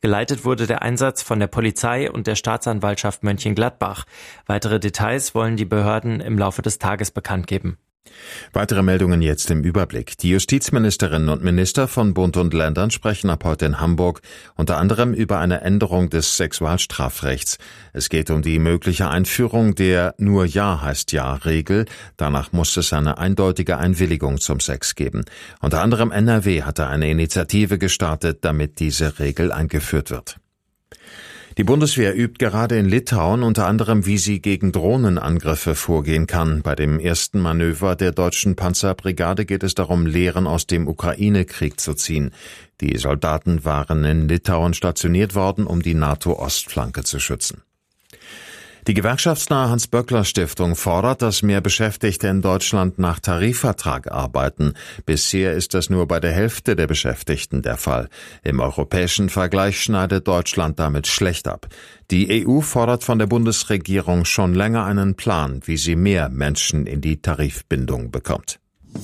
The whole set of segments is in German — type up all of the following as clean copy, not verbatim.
Geleitet wurde der Einsatz von der Polizei und der Staatsanwaltschaft Mönchengladbach. Weitere Details wollen die Behörden im Laufe des Tages bekannt geben. Weitere Meldungen jetzt im Überblick. Die Justizministerinnen und Minister von Bund und Ländern sprechen ab heute in Hamburg unter anderem über eine Änderung des Sexualstrafrechts. Es geht um die mögliche Einführung der Nur Ja heißt Ja-Regel. Danach muss es eine eindeutige Einwilligung zum Sex geben. Unter anderem NRW hatte eine Initiative gestartet, damit diese Regel eingeführt wird. Die Bundeswehr übt gerade in Litauen unter anderem, wie sie gegen Drohnenangriffe vorgehen kann. Bei dem ersten Manöver der deutschen Panzerbrigade geht es darum, Lehren aus dem Ukraine-Krieg zu ziehen. Die Soldaten waren in Litauen stationiert worden, um die NATO-Ostflanke zu schützen. Die gewerkschaftsnahe Hans-Böckler-Stiftung fordert, dass mehr Beschäftigte in Deutschland nach Tarifvertrag arbeiten. Bisher ist das nur bei der Hälfte der Beschäftigten der Fall. Im europäischen Vergleich schneidet Deutschland damit schlecht ab. Die EU fordert von der Bundesregierung schon länger einen Plan, wie sie mehr Menschen in die Tarifbindung bekommt.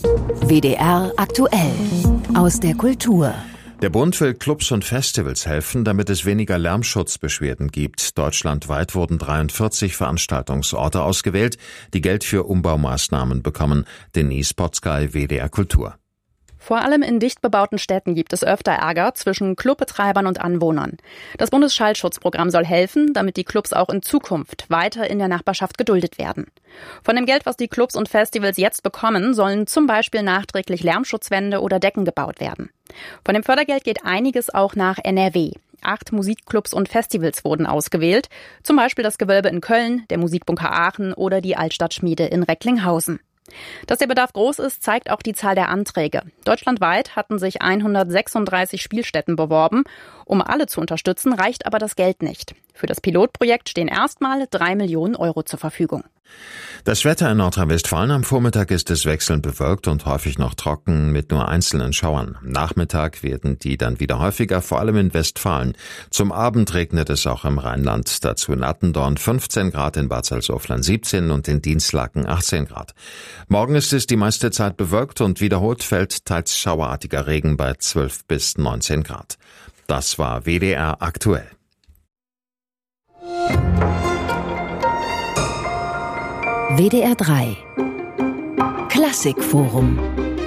WDR aktuell aus der Kultur. Der Bund will Clubs und Festivals helfen, damit es weniger Lärmschutzbeschwerden gibt. Deutschlandweit wurden 43 Veranstaltungsorte ausgewählt, die Geld für Umbaumaßnahmen bekommen. Denise Potzkay, WDR Kultur. Vor allem in dicht bebauten Städten gibt es öfter Ärger zwischen Clubbetreibern und Anwohnern. Das Bundesschallschutzprogramm soll helfen, damit die Clubs auch in Zukunft weiter in der Nachbarschaft geduldet werden. Von dem Geld, was die Clubs und Festivals jetzt bekommen, sollen zum Beispiel nachträglich Lärmschutzwände oder Decken gebaut werden. Von dem Fördergeld geht einiges auch nach NRW. 8 Musikclubs und Festivals wurden ausgewählt, zum Beispiel das Gewölbe in Köln, der Musikbunker Aachen oder die Altstadtschmiede in Recklinghausen. Dass der Bedarf groß ist, zeigt auch die Zahl der Anträge. Deutschlandweit hatten sich 136 Spielstätten beworben. Um alle zu unterstützen, reicht aber das Geld nicht. Für das Pilotprojekt stehen erstmal 3 Millionen Euro zur Verfügung. Das Wetter in Nordrhein-Westfalen: am Vormittag ist es wechselnd bewölkt und häufig noch trocken mit nur einzelnen Schauern. Am Nachmittag werden die dann wieder häufiger, vor allem in Westfalen. Zum Abend regnet es auch im Rheinland. Dazu in Attendorn 15 Grad, in Bad Salzuflen 17 und in Dinslaken 18 Grad. Morgen ist es die meiste Zeit bewölkt und wiederholt fällt teils schauerartiger Regen bei 12 bis 19 Grad. Das war WDR aktuell. WDR 3 Klassikforum.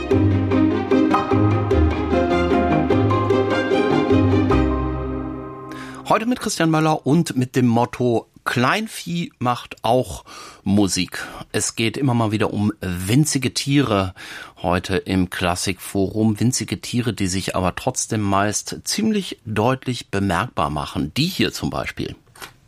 Heute mit Christian Möller und mit dem Motto: Kleinvieh macht auch Musik. Es geht immer mal wieder um winzige Tiere heute im Klassikforum. Winzige Tiere, die sich aber trotzdem meist ziemlich deutlich bemerkbar machen. Die hier zum Beispiel.